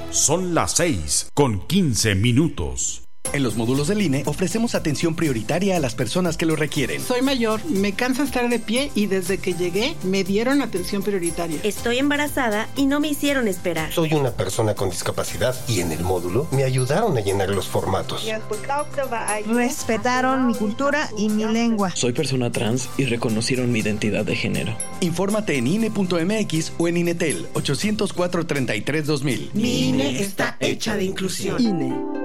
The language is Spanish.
Son las 6:15. En los módulos del INE ofrecemos atención prioritaria a las personas que lo requieren. Soy mayor, me cansa estar de pie y desde que llegué me dieron atención prioritaria. Estoy embarazada y no me hicieron esperar. Soy una persona con discapacidad y en el módulo me ayudaron a llenar los formatos. Respetaron mi cultura y mi lengua. Soy persona trans y reconocieron mi identidad de género. Infórmate en INE.mx o en INETEL 804-33-2000. Mi INE está hecha de inclusión. INE.